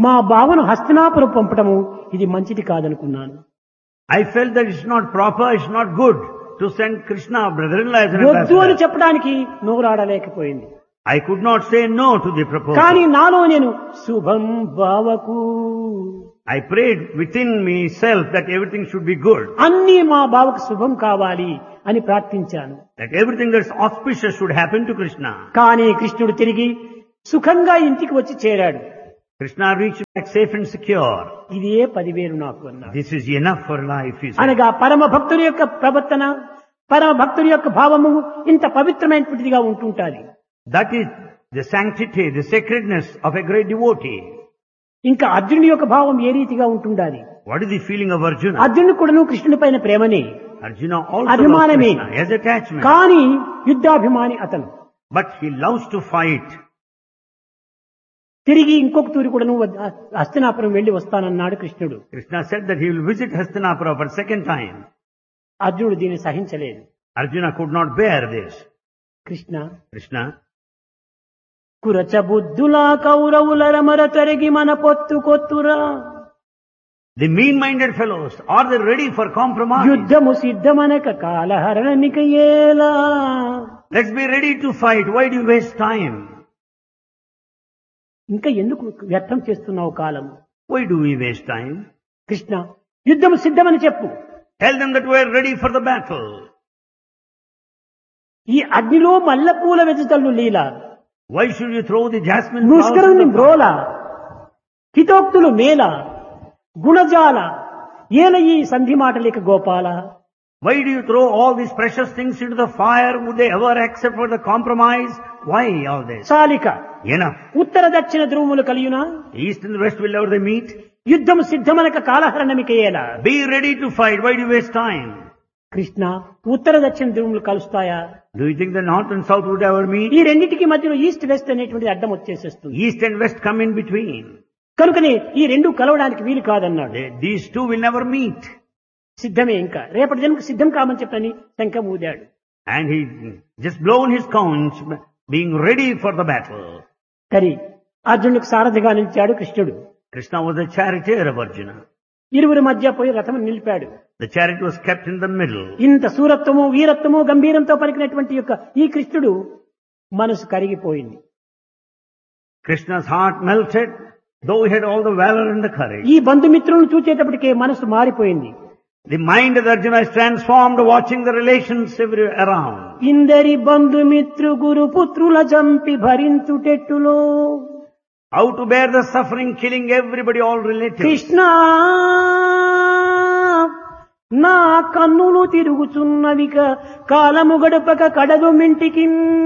మా బావను హస్తినాపురం పంపడము ఇది మంచిది కాదనుకున్నాను. I felt that it's not proper, it's not good to send Krishna, brother-in-law, as an వద్దు అని ambassador. చెప్పడానికి నోరాడలేకపోయింది. I could not say no to the కానీ proposal. నాలో నేను శుభం బావకు I prayed within myself that everything should be good, అన్నీ మా బావకు శుభం కావాలి అని ప్రార్థించాను. that everything that's auspicious should happen to Krishna. కానీ కృష్ణుడు తిరిగి సుఖంగా ఇంటికి వచ్చి చేరాడు. Krishna reached back safe and secure. ఇదే 10,000 నాకు అన్నాడు. This is enough for life, he said. అనగా పరమ భక్తుడి యొక్క ప్రవర్తన, పరమ భక్తుడి యొక్క భావము ఇంత పవిత్రమైనటువంటిదిగా ఉంటుంటాది. That is the sanctity, the sacredness of a great devotee. ఇంకా అర్జునుడి యొక్క భావం ఏ రీతిగా ఉంటుండాలి? What is the feeling of Arjuna? అర్జునుడు కూడాను కృష్ణుడి పైన ప్రేమనే, Arjuna also loves అభిమానమే, Krishna, he has attachment. కానీ యుద్ధాభిమాని అతను. But he loves to fight. తిరిగి ఇంకొక తూరి కూడాను హస్తినాపురం వెళ్లి వస్తానన్నాడు కృష్ణుడు. Krishna said that he will visit Hastinapura for second time. అర్జునుడు దీన్ని సహించలేదు. Arjuna could not bear this. Krishna Krishna, కురచబుద్ధులా కౌరవుల రమర తరిగి మన పొత్తు కొత్తురా, the mean-minded fellows, are they ready for compromise? యుద్ధము సిద్ధమనక కాలహరణమిక ఏలా. Let's be ready to fight. Why do you waste time? ఇంకా ఎందుకు వ్యర్థం చేస్తున్నావు కాలం? Why do we waste time? Krishna, యుద్ధము సిద్ధమని చెప్పు. Tell them that we are ready for the battle. ఈ అగ్నిలో మల్లెపూల వెతుతలు లీల, Why should you throw the jasmine flowers in ముష్కరుని the fire? బ్రోల, హితోక్తులు మేల, గుణజాల ఏల ఈ సంధి మాటలిక Gopala. Why do you throw all these precious things into the fire? Would they ever accept for the compromise? Why all this? సాలిక Enough. ఉత్తర దక్షిణ ధ్రువములు కలియునా, East and west will never they meet. యుద్ధము సిద్ధమనక కాలహరణమిక ఏలా. Be ready to fight. Why do you waste time? Krishna, ఉత్తర దక్షిణ ధ్రువములు కలుస్తాయా? Do you think the north and south would ever meet? ఈ రెండింటికి మధ్యలో east west అనేటువంటి అడ్డం వచ్చేసేస్తుంది. East and west come in between. కనుకనే ఈ రెండు కలవడానికి వీలు కాదన్నాడు. These two will never meet. సిద్ధమే, ఇంకా రేపటి జన్మకు సిద్ధం కామని చెప్పని శంఖం ఊదాడు. And he just blown his conch, being ready for the battle. కరి అర్జునుడికి సారథిగా నిలిచాడు కృష్ణుడు. Krishna was the charioteer of Arjuna. ఇరువురి మధ్య పోయి రథం నిలిపాడు. The chariot was kept in the middle. ఇంత సూరత్వము, వీరత్వము, గంభీరంతో పలికినటువంటి యొక్క ఈ కృష్ణుడు మనసు కరిగిపోయింది. Krishna's heart melted, though he had all the valor and the courage. ఈ బంధుమిత్రులను చూచేటప్పటికే మనసు మారిపోయింది. The mind of Arjuna is transformed watching the relations everywhere around. ఇందరి బంధుమిత్రు గురు పుత్రుల జంపి భరించుటెట్టులో How to bear the suffering, killing everybody, all relatives. Krishna నా కన్నులు తిరుగుచున్నవిక కాలము గడపక కడలు మింటికి,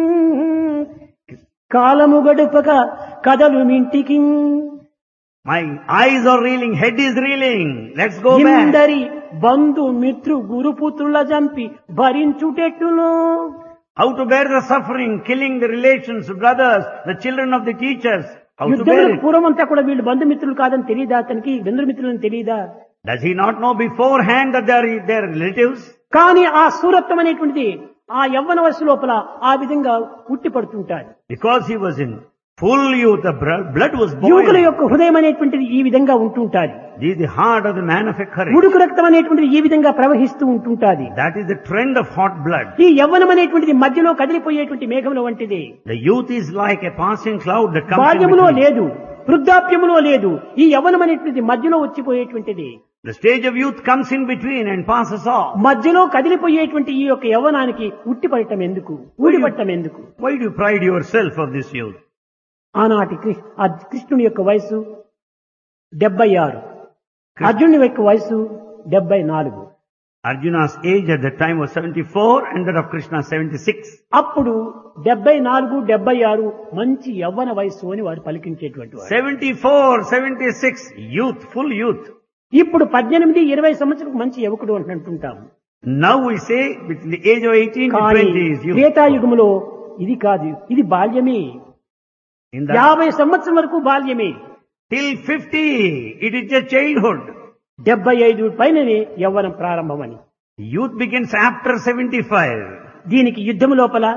కాలము గడపక కదలు మింటికి. My eyes are reeling, head is reeling. Let's go back. ఇందరి Bandhu మిత్రు గురుపుత్రుల జంపి భరించుటెట్టులో. How to bear the suffering, killing the relations, brothers, the children of the teachers. How to bear యుద్ధములకు it. పూర్వమంతా కూడా వీళ్ళు బంధుమిత్రులు కాదని తెలియదా? అతనికి బంధుమిత్రులని తెలియదా? Does he not know beforehand that they are relatives? కానీ ఆ సూరత్వం అనేటువంటిది ఆ యవ్వన వయసు లోపల ఆ విధంగా ఉట్టి పడుతుంటాడు. Because he was in full youth, the blood was యువకుల boiling. యొక్క హృదయం అనేటువంటిది ఈ విధంగా ఉంటుంటాది. This is the heart of the man of a courage. ఉడుకు రక్తం అనేటువంటిది ఈ విధంగా ప్రవహిస్తూ ఉంటుంటాది. That is the trend of hot blood. ఈ యవ్వనం అనేటువంటిది మధ్యలో కదిలిపోయేటువంటి మేఘముల వంటిది. The youth is like a passing cloud that comes in బాల్యములో between. లేదు, వృద్ధాప్యములో లేదు. ఈ యవ్వనం అనేటువంటిది మధ్యలో వచ్చిపోయేటువంటిది. The stage of youth comes in between and passes off. మధ్యలో కదిలిపోయేటువంటి ఈ యొక్క యవ్వనానికి ఉట్టిపడటం ఎందుకు, ఊడిపడటం ఎందుకు? Why do you pride yourself of this youth? ఆనాటి కృష్ణుని యొక్క వయసు 76, అర్జునుని యొక్క వయసు 74. Arjuna's age at that time was 74 and that of Krishna 76. అప్పుడు 74, 76 మంచి యవ్వన వయస్సు అని వారు పలికించేటువంటి వారు. 74, 76, youth, full youth. ఇప్పుడు 18, 20 సంవత్సరాలకు మంచి యువకుడు అని అంటుంటాము. Now we say between the age of 18 to కానీ 20 is youth. త్రేతాయుగములో ఇది కాదు, ఇది బాల్యమే. In that 50 సంవత్సరం వరకు బాల్యమే. till 50, it is just childhood. 75 పైననే యవ్వనం ప్రారంభమని. Youth begins after 75. దీనికి యుద్ధం లోపల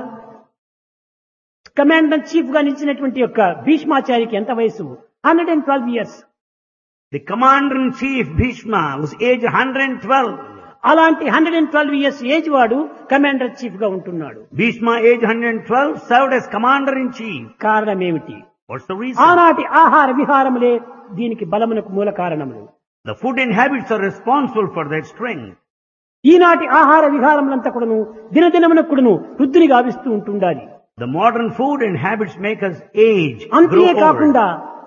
కమాండర్ చీఫ్ గా నిలిచినటువంటి యొక్క భీష్మాచారికి ఎంత వయసు? 112 years. The commander-in-chief Bhishma was age 112. అలాంటి 112 ఇయర్స్ ఏజ్ వాడు కమాండర్ చీఫ్ గా ఉంటున్నాడు. Bhishma, age 112, served as commander-in-chief. కారణం ఏమిటి? What's the reason? ఆనాటి ఆహార విహారములే దీనికి బలమునకు మూల కారణములు. The food and habits are responsible for that strength. ఈనాటి ఆహార విహారములంతా కూడాను దినదినమునకు కూడాను వృద్ధిని గావిస్తూ ఉంటుండాలి. The modern food and habits make us age, అంతే grow old. కాకుండా